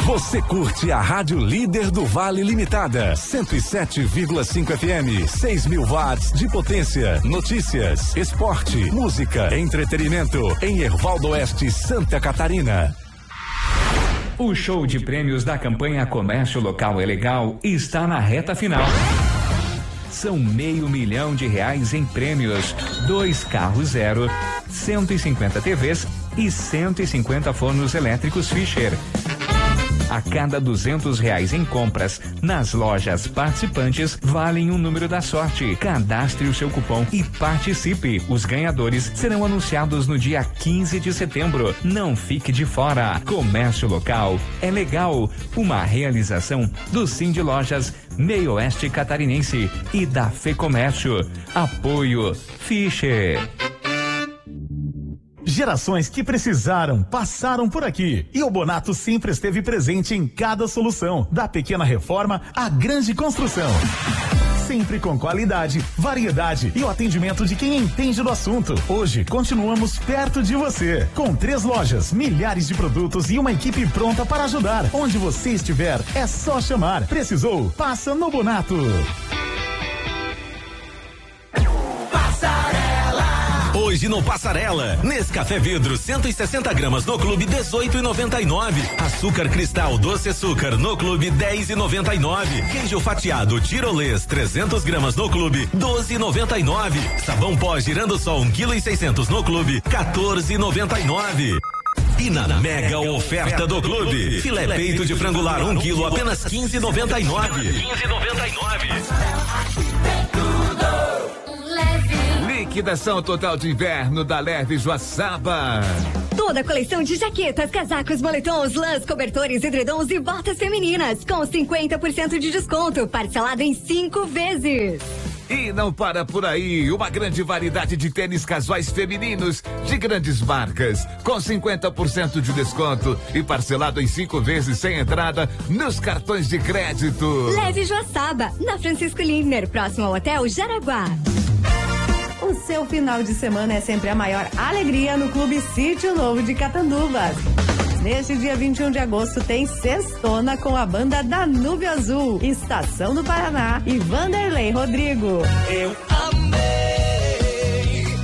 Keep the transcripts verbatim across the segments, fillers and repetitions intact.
Você curte a Rádio Líder do Vale Limitada, cento e sete vírgula cinco F M, seis mil watts de potência. Notícias, esporte, música, entretenimento em Hervaldo Oeste, Santa Catarina. O show de prêmios da campanha Comércio Local é Legal está na reta final. São meio milhão de reais em prêmios, dois carros zero, cento e cinquenta T Vs e cento e cinquenta fornos elétricos Fischer. A cada duzentos reais em compras nas lojas participantes, valem um número da sorte. Cadastre o seu cupom e participe. Os ganhadores serão anunciados no dia quinze de setembro. Não fique de fora. Comércio Local é Legal. Uma realização do Cindy Lojas Meio Oeste Catarinense e da FEComércio. Apoio Fischer. Gerações que precisaram, passaram por aqui. E o Bonato sempre esteve presente em cada solução, da pequena reforma à grande construção. Sempre com qualidade, variedade e o atendimento de quem entende do assunto. Hoje, continuamos perto de você. Com três lojas, milhares de produtos e uma equipe pronta para ajudar. Onde você estiver, é só chamar. Precisou? Passa no Bonato. Hoje no Passarela, Nescafé Vidro cento e sessenta gramas no Clube dezoito e noventa e nove. Açúcar Cristal Doce Açúcar no Clube dez e noventa e nove. Queijo fatiado Tirolês trezentas gramas no Clube doze e noventa e nove. Sabão pó Girando Sol um quilo e seiscentos no Clube quatorze e noventa e nove. E na mega oferta do Clube, filé peito de frangular um quilo apenas quinze e noventa e nove. quinze e noventa e nove. Liquidação total de inverno da Leve Joaçaba. Toda a coleção de jaquetas, casacos, moletons, lãs, cobertores, edredons e botas femininas com cinquenta por cento de desconto, parcelado em cinco vezes. E não para por aí, uma grande variedade de tênis casuais femininos de grandes marcas, com cinquenta por cento de desconto e parcelado em cinco vezes sem entrada nos cartões de crédito. Leve Joaçaba, na Francisco Lindner, próximo ao Hotel Jaraguá. O seu final de semana é sempre a maior alegria no Clube Sítio Novo de Catanduvas. Neste dia vinte e um de agosto tem Sextona com a banda Danúbio Azul, Estação do Paraná e Vanderlei Rodrigo. Eu amei.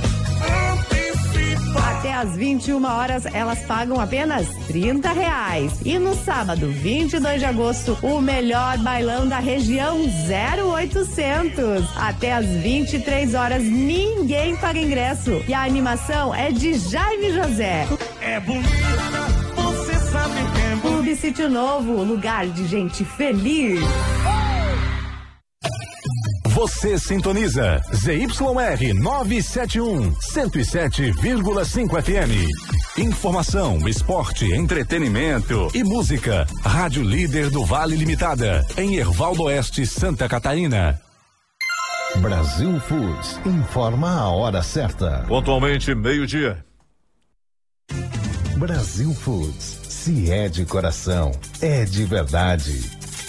Até às vinte e uma horas elas pagam apenas trinta reais. E no sábado, vinte e dois de agosto, o melhor bailão da região zero oitocentos. Até às vinte e três horas, ninguém paga ingresso. E a animação é de Jaime José. É bonita. Clube Sítio Novo, lugar de gente feliz. Você sintoniza Z Y R novecentos e setenta e um, cento e sete vírgula cinco F M. Informação, esporte, entretenimento e música. Rádio Líder do Vale Limitada, em Hervaldo Oeste, Santa Catarina. Brasil Foods informa a hora certa. Pontualmente meio-dia. Brasil Foods, se é de coração, é de verdade.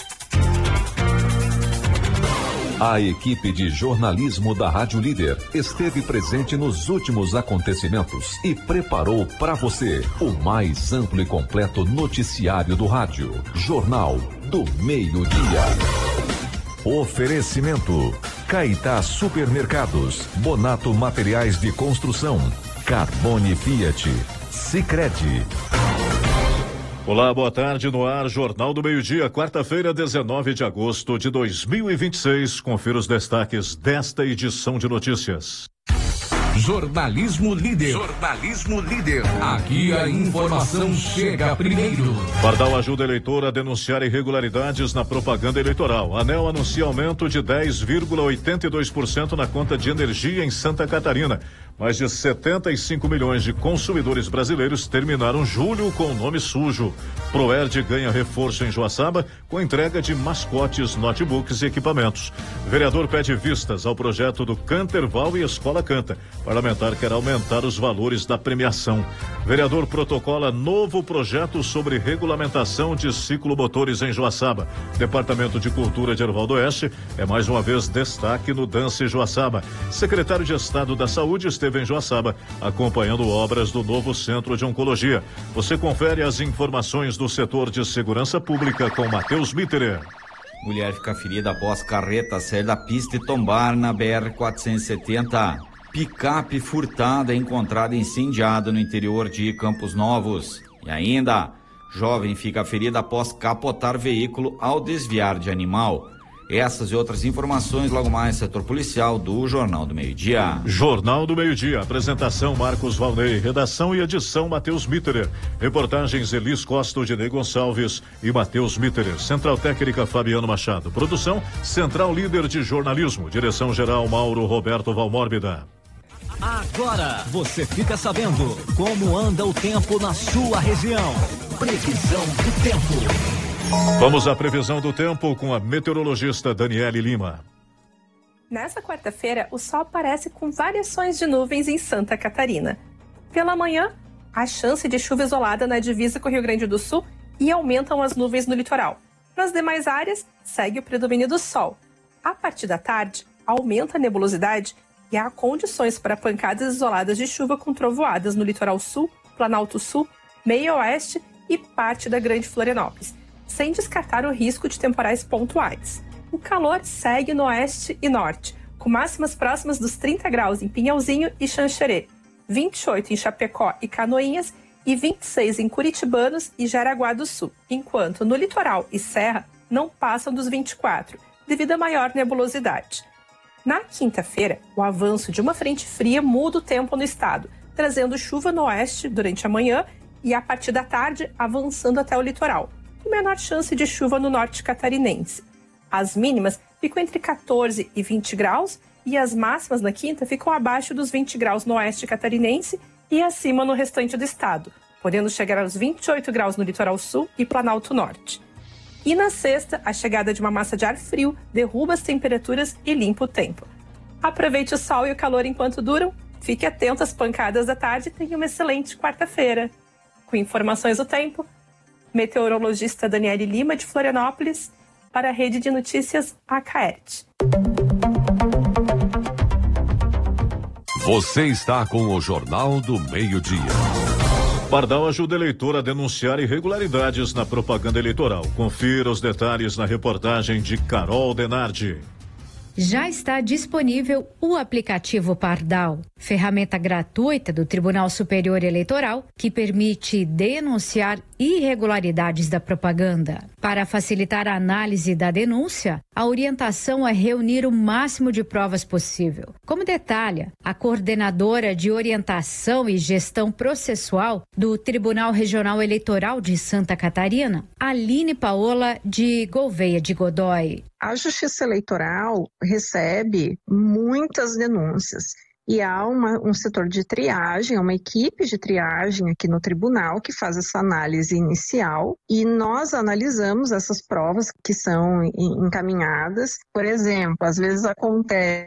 A equipe de jornalismo da Rádio Líder esteve presente nos últimos acontecimentos e preparou para você o mais amplo e completo noticiário do rádio. Jornal do Meio-Dia. Oferecimento: Caetá Supermercados, Bonato Materiais de Construção, Carbone Fiat, Sicredi. Olá, boa tarde, no ar, Jornal do Meio-Dia, quarta-feira, dezenove de agosto de dois mil e vinte e seis. Confira os destaques desta edição de notícias. Jornalismo Líder. Jornalismo Líder. Aqui a informação chega primeiro. Pardal ajuda eleitor a denunciar irregularidades na propaganda eleitoral. ANEEL anuncia aumento de dez vírgula oitenta e dois por cento na conta de energia em Santa Catarina. Mais de setenta e cinco milhões de consumidores brasileiros terminaram julho com o nome sujo. Proerd ganha reforço em Joaçaba com entrega de mascotes, notebooks e equipamentos. Vereador pede vistas ao projeto do Canterval e Escola Canta. Parlamentar quer aumentar os valores da premiação. Vereador protocola novo projeto sobre regulamentação de ciclomotores em Joaçaba. Departamento de Cultura de Hervaldo Oeste é mais uma vez destaque no Dance Joaçaba. Secretário de Estado da Saúde esteve esteve em Joaçaba, acompanhando obras do novo Centro de Oncologia. Você confere as informações do setor de segurança pública com Matheus Mitterer. Mulher fica ferida após carreta sair da pista e tombar na B R quatrocentos e setenta. Picape furtada encontrada incendiada no interior de Campos Novos. E ainda, jovem fica ferida após capotar veículo ao desviar de animal. Essas e outras informações logo mais, setor policial do Jornal do Meio-Dia. Jornal do Meio-Dia, apresentação Marcos Valnei, redação e edição Matheus Mitterer, reportagens Elis Costa, Odinei Gonçalves e Matheus Mitterer, central técnica Fabiano Machado, produção Central Líder de Jornalismo, direção geral Mauro Roberto Valmórbida. Agora você fica sabendo como anda o tempo na sua região. Previsão do tempo. Vamos à previsão do tempo com a meteorologista Daniele Lima. Nessa quarta-feira, o sol aparece com variações de nuvens em Santa Catarina. Pela manhã, há chance de chuva isolada na divisa com o Rio Grande do Sul e aumentam as nuvens no litoral. Nas demais áreas, segue o predomínio do sol. A partir da tarde, aumenta a nebulosidade e há condições para pancadas isoladas de chuva com trovoadas no litoral sul, Planalto Sul, Meio Oeste e parte da Grande Florianópolis, sem descartar o risco de temporais pontuais. O calor segue no oeste e norte, com máximas próximas dos trinta graus em Pinhalzinho e Xanxerê, vinte e oito em Chapecó e Canoinhas e vinte e seis em Curitibanos e Jaraguá do Sul, enquanto no litoral e serra não passam dos vinte e quatro, devido à maior nebulosidade. Na quinta-feira, o avanço de uma frente fria muda o tempo no estado, trazendo chuva no oeste durante a manhã e a partir da tarde avançando até o litoral, com menor chance de chuva no norte catarinense. As mínimas ficam entre quatorze e vinte graus e as máximas na quinta ficam abaixo dos vinte graus no oeste catarinense e acima no restante do estado, podendo chegar aos vinte e oito graus no litoral sul e Planalto Norte. E na sexta, a chegada de uma massa de ar frio derruba as temperaturas e limpa o tempo. Aproveite o sol e o calor enquanto duram, fique atento às pancadas da tarde e tenha uma excelente quarta-feira. Com informações do tempo, meteorologista Daniele Lima, de Florianópolis, para a Rede de Notícias Acaerte. Você está com o Jornal do Meio-Dia. Pardal ajuda eleitor a denunciar irregularidades na propaganda eleitoral. Confira os detalhes na reportagem de Carol Denardi. Já está disponível o aplicativo Pardal, ferramenta gratuita do Tribunal Superior Eleitoral que permite denunciar irregularidades da propaganda. Para facilitar a análise da denúncia, a orientação é reunir o máximo de provas possível. Como detalha a coordenadora de orientação e gestão processual do Tribunal Regional Eleitoral de Santa Catarina, Aline Paola de Gouveia de Godoy. A Justiça Eleitoral recebe muitas denúncias e há uma, um setor de triagem, uma equipe de triagem aqui no tribunal que faz essa análise inicial e nós analisamos essas provas que são encaminhadas. Por exemplo, às vezes acontece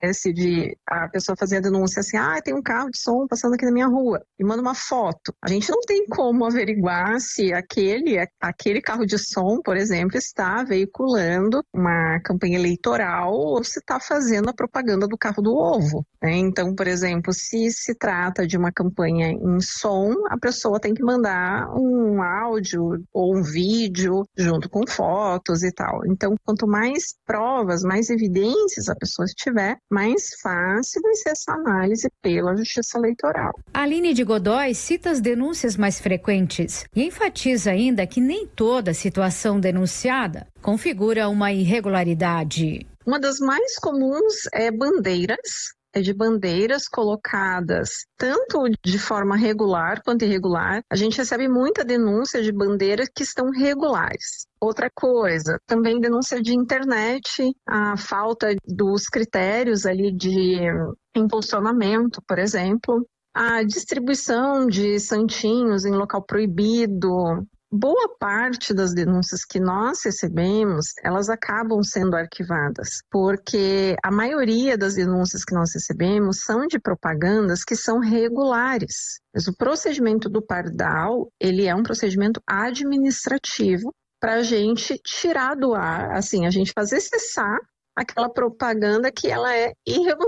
de a pessoa fazer a denúncia assim, ah, tem um carro de som passando aqui na minha rua, e manda uma foto. A gente não tem como averiguar se aquele, aquele carro de som, por exemplo, está veiculando uma campanha eleitoral ou se está fazendo a propaganda do carro do ovo, né? Então, por exemplo, se se trata de uma campanha em som, a pessoa tem que mandar um áudio ou um vídeo junto com fotos e tal. Então, quanto mais provas, mais evidências a pessoa tiver, mais fácil vai ser essa análise pela Justiça Eleitoral. Aline de Godoy cita as denúncias mais frequentes e enfatiza ainda que nem toda situação denunciada configura uma irregularidade. Uma das mais comuns é bandeiras. É de bandeiras colocadas tanto de forma regular quanto irregular. A gente recebe muita denúncia de bandeiras que estão regulares. Outra coisa, também denúncia de internet, a falta dos critérios ali de impulsionamento, por exemplo, a distribuição de santinhos em local proibido. Boa parte das denúncias que nós recebemos, elas acabam sendo arquivadas, porque a maioria das denúncias que nós recebemos são de propagandas que são regulares. Mas o procedimento do Pardal, ele é um procedimento administrativo para a gente tirar do ar, assim, a gente fazer cessar aquela propaganda que ela é irregular.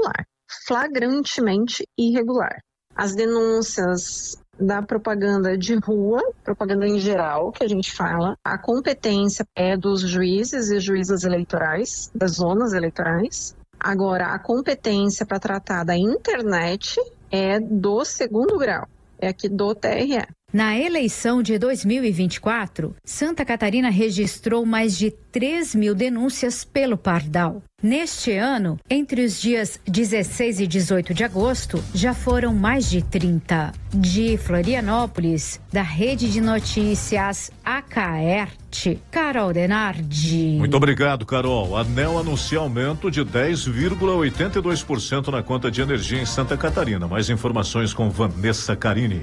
flagrantemente irregular. As denúncias da propaganda de rua, propaganda em geral, que a gente fala, a competência é dos juízes e juízas eleitorais, das zonas eleitorais. Agora, a competência para tratar da internet é do segundo grau, é aqui do T R E. Na eleição de dois mil e vinte e quatro, Santa Catarina registrou mais de três mil denúncias pelo Pardal. Neste ano, entre os dias dezesseis e dezoito de agosto, já foram mais de trinta. De Florianópolis, da Rede de Notícias A C A E R T, Carol Denardi. Muito obrigado, Carol. A ANEEL anuncia aumento de dez vírgula oitenta e dois por cento na conta de energia em Santa Catarina. Mais informações com Vanessa Carini.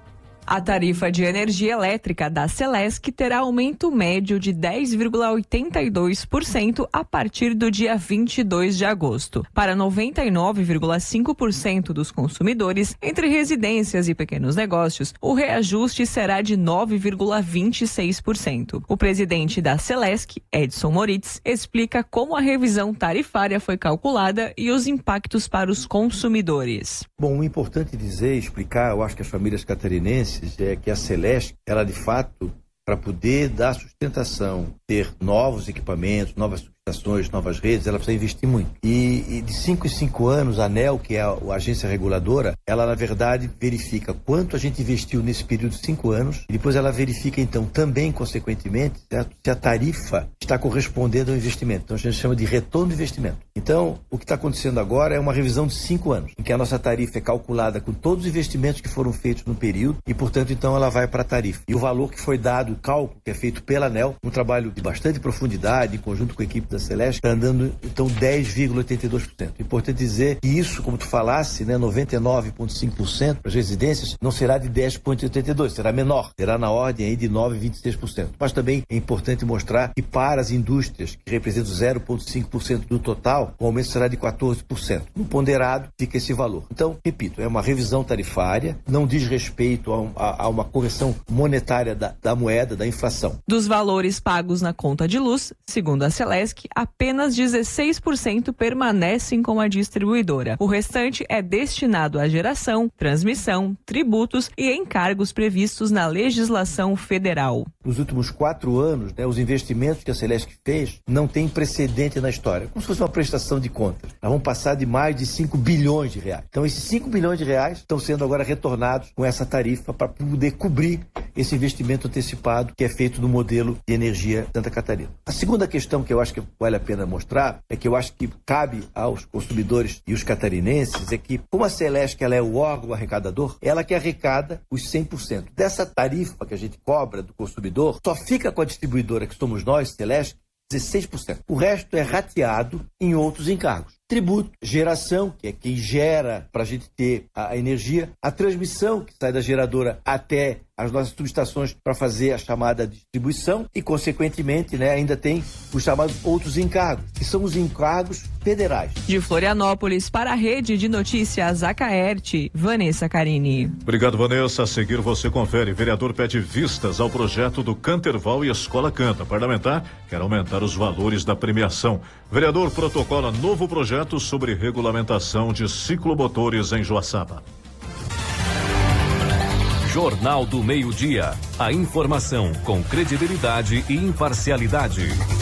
A tarifa de energia elétrica da Celesc terá aumento médio de dez vírgula oitenta e dois por cento a partir do dia vinte e dois de agosto. Para noventa e nove vírgula cinco por cento dos consumidores, entre residências e pequenos negócios, o reajuste será de nove vírgula vinte e seis por cento. O presidente da Celesc, Edson Moritz, explica como a revisão tarifária foi calculada e os impactos para os consumidores. Bom, o importante dizer, explicar, eu acho que as famílias catarinenses, é que a Celesc, ela de fato, para poder dar sustentação, ter novos equipamentos, novas subestações, novas redes, ela precisa investir muito. E, e de cinco em cinco anos, a ANEEL, que é a, a agência reguladora, ela na verdade verifica quanto a gente investiu nesse período de cinco anos, e depois ela verifica então também, consequentemente, certo? Se a tarifa está correspondendo ao investimento. Então a gente chama de retorno de investimento. Então, o que está acontecendo agora é uma revisão de cinco anos, em que a nossa tarifa é calculada com todos os investimentos que foram feitos no período, e portanto então ela vai para a tarifa. E o valor que foi dado, o cálculo que é feito pela ANEEL, um trabalho de bastante profundidade, em conjunto com a equipe da Celeste, está andando então dez vírgula oitenta e dois por cento. Importante dizer que isso, como tu falasse, né, noventa e nove vírgula cinco por cento para as residências, não será de dez vírgula oitenta e dois por cento, será menor, será na ordem aí de nove vírgula vinte e seis por cento. Mas também é importante mostrar que para as indústrias, que representam zero vírgula cinco por cento do total, o aumento será de quatorze por cento. No ponderado fica esse valor. Então, repito, é uma revisão tarifária, não diz respeito a, um, a, a uma correção monetária da, da moeda, da inflação. Dos valores pagos na conta de luz, segundo a Celesc, apenas dezesseis por cento permanecem com a distribuidora. O restante é destinado à geração, transmissão, tributos e encargos previstos na legislação federal. Nos últimos quatro anos, né, os investimentos que a Celesc fez não têm precedente na história. Como se fosse uma prestação de contas. Nós vamos passar de mais de cinco bilhões de reais. Então, esses cinco bilhões de reais estão sendo agora retornados com essa tarifa para poder cobrir esse investimento antecipado que é feito no modelo de energia Santa Catarina. A segunda questão que eu acho que vale a pena mostrar é que eu acho que cabe aos consumidores e os catarinenses é que, como a Celesc ela é o órgão arrecadador, ela que arrecada os cem por cento. Dessa tarifa que a gente cobra do consumidor, só fica com a distribuidora, que somos nós, Celesc, dezesseis por cento. O resto é rateado em outros encargos. Tributo, geração, que é quem gera para a gente ter a energia, a transmissão, que sai da geradora até as nossas subestações para fazer a chamada distribuição e, consequentemente, né, ainda tem os chamados outros encargos, que são os encargos federais. De Florianópolis para a Rede de Notícias A C A E R T, Vanessa Carini. Obrigado, Vanessa. A seguir você confere. Vereador pede vistas ao projeto do Canterval e Escola Canta. Parlamentar quer aumentar os valores da premiação. Vereador protocola novo projeto sobre regulamentação de ciclomotores em Joaçaba. Jornal do Meio-Dia. A informação com credibilidade e imparcialidade.